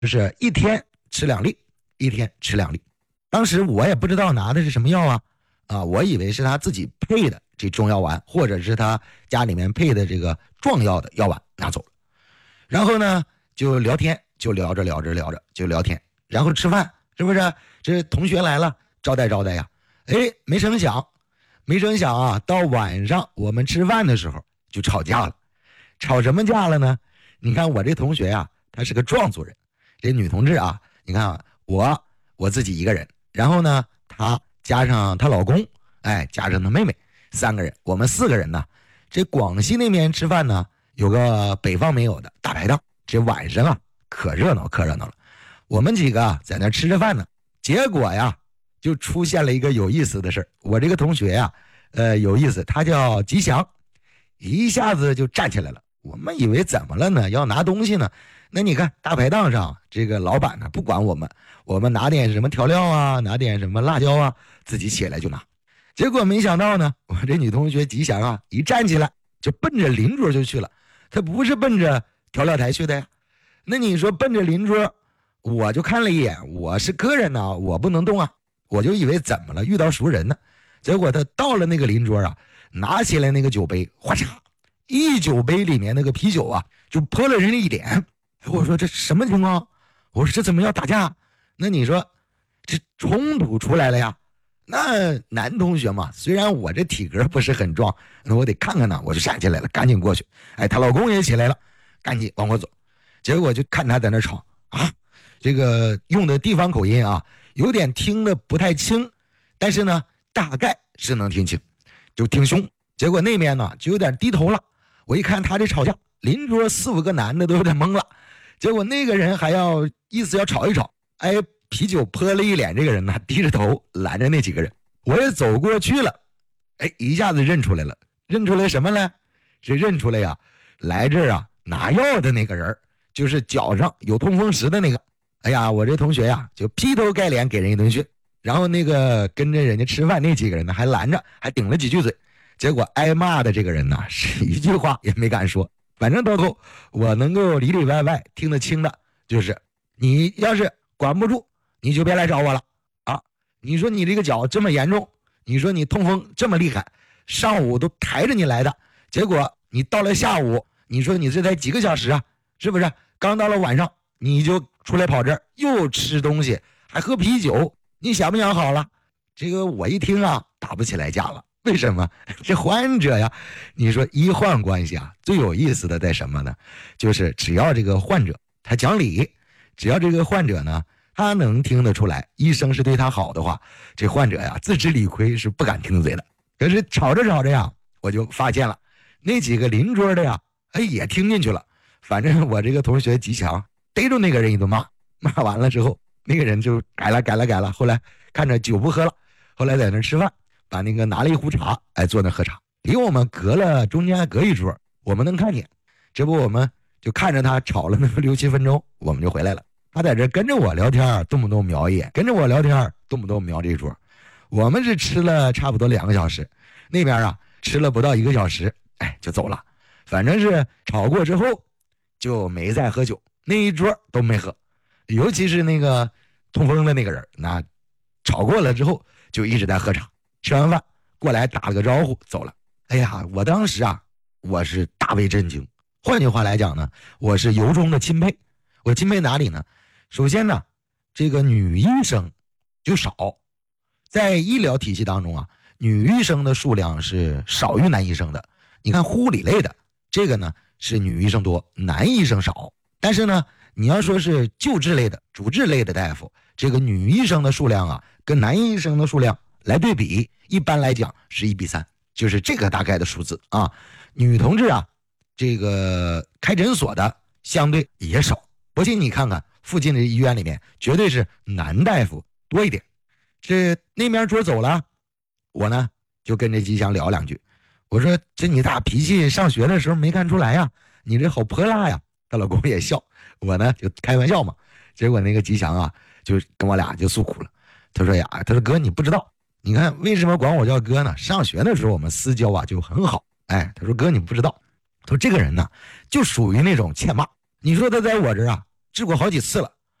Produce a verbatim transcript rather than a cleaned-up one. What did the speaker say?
就是一天吃两粒，一天吃两粒。当时我也不知道拿的是什么药啊，啊，我以为是他自己配的这中药丸，或者是他家里面配的这个壮药的药丸拿走了。然后呢，就聊天，就聊着聊着聊着就聊天，然后吃饭，是不是？这同学来了，招待招待呀。哎，没成想，没成想啊，到晚上我们吃饭的时候就吵架了。吵什么架了呢？你看我这同学啊，她是个壮族人，这女同志啊，你看啊，我我自己一个人，然后呢，她加上她老公，哎，加上她妹妹，三个人，我们四个人呢。这广西那边吃饭呢，有个北方没有的大排档，这晚上啊，可热闹可热闹了。我们几个在那吃着饭呢，结果呀，就出现了一个有意思的事。我这个同学呀，呃，有意思，他叫吉祥，一下子就站起来了。我们以为怎么了呢？要拿东西呢？那你看大排档上这个老板呢，不管我们，我们拿点什么调料啊，拿点什么辣椒啊，自己起来就拿。结果没想到呢，我这女同学吉祥啊，一站起来就奔着邻桌就去了。她不是奔着调料台去的呀。那你说奔着邻桌，我就看了一眼，我是客人呢，我不能动啊。我就以为怎么了，遇到熟人呢。结果他到了那个邻桌啊，拿起来那个酒杯，哗嚓，一酒杯里面那个啤酒啊，就泼了人家一脸。我说这什么情况？我说这怎么要打架？那你说这冲突出来了呀？那男同学嘛，虽然我这体格不是很壮，那我得看看呢，我就站起来了，赶紧过去。哎，她老公也起来了，赶紧往过走。结果就看他在那吵啊，这个用的地方口音啊，有点听得不太清，但是呢，大概是能听清，就挺凶。结果那边呢就有点低头了。我一看他这吵架，邻桌四五个男的都有点懵了。结果那个人还要意思要吵一吵，哎，啤酒泼了一脸，这个人呢低着头拦着那几个人。我也走过去了，哎，一下子认出来了，认出来什么呢？是认出来呀，来这儿啊拿药的那个人，就是脚上有痛风石的那个。哎呀，我这同学呀就劈头盖脸给人一顿训，然后那个跟着人家吃饭那几个人呢还拦着，还顶了几句嘴。结果挨骂的这个人呢是一句话也没敢说。反正到头我能够里里外外听得清的就是你要是管不住你就别来找我了啊！你说你这个脚这么严重，你说你痛风这么厉害，上午都抬着你来的，结果你到了下午，你说你这才几个小时啊，是不是？刚到了晚上你就出来跑这儿，又吃东西还喝啤酒，你想不想好了？这个我一听啊，打不起来架了。为什么？这患者呀，你说医患关系啊，最有意思的在什么呢？就是只要这个患者他讲理，只要这个患者呢他能听得出来医生是对他好的话，这患者呀自知理亏是不敢听嘴的。可是吵着吵着呀，我就发现了那几个邻桌的呀，哎也听进去了。反正我这个同学吉祥逮住那个人一顿骂，骂完了之后那个人就改了改了改了，后来看着酒不喝了，后来在那吃饭，把那个拿了一壶茶，哎，坐那喝茶，离我们隔了中间还隔一桌，我们能看见。这不我们就看着他吵了那么六七分钟，我们就回来了。他在这跟着我聊天，动不动瞄一眼，跟着我聊天，动不动瞄这一桌。我们是吃了差不多两个小时，那边啊吃了不到一个小时，哎，就走了。反正是吵过之后就没再喝酒，那一桌都没喝。尤其是那个痛风的那个人，那吵过了之后就一直在喝茶。吃完饭过来打了个招呼走了。哎呀，我当时啊我是大为震惊，换句话来讲呢，我是由衷的钦佩。我钦佩哪里呢？首先呢，这个女医生就少，在医疗体系当中啊，女医生的数量是少于男医生的。你看护理类的这个呢是女医生多，男医生少。但是呢，你要说是救治类的主治类的大夫，这个女医生的数量啊跟男医生的数量来对比，一般来讲是一比三，就是这个大概的数字啊。女同志啊，这个开诊所的相对也少。不信你看看附近的医院里面，绝对是男大夫多一点。这那边桌走了，我呢就跟这吉祥聊两句。我说这你咋脾气上学的时候没看出来呀？你这好泼辣呀！她老公也笑，我呢就开玩笑嘛。结果那个吉祥啊，就跟我俩就诉苦了。他说呀，他说哥你不知道，你看为什么管我叫哥呢？上学的时候我们私交啊就很好。哎，他说哥你不知道，他说这个人呢就属于那种欠骂。你说他在我这儿啊治过好几次了，